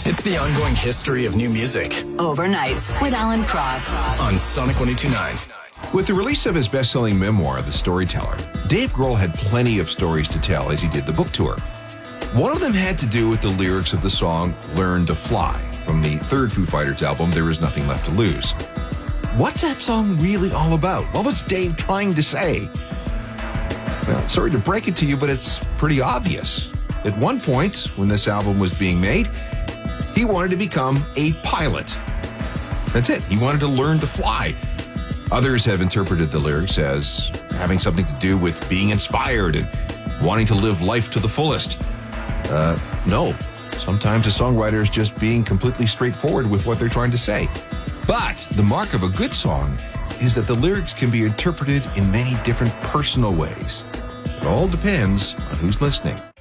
It's the ongoing history of new music Overnights with Alan Cross on Sonic 102.9. With the release of his best-selling memoir, The Storyteller, Dave Grohl had plenty of stories to tell as he did the book tour. One of them had to do with the lyrics of the song Learn to Fly from the third Foo Fighters album, There Is Nothing Left to Lose. What's that song really all about? What was Dave trying to say? Well, sorry to break it to you, but it's pretty obvious. At one point, when this album was being made, he wanted to become a pilot. That's it. He wanted to learn to fly. Others have interpreted the lyrics as having something to do with being inspired and wanting to live life to the fullest. No. Sometimes a songwriter is just being completely straightforward with what they're trying to say. But the mark of a good song is that the lyrics can be interpreted in many different personal ways. It all depends on who's listening.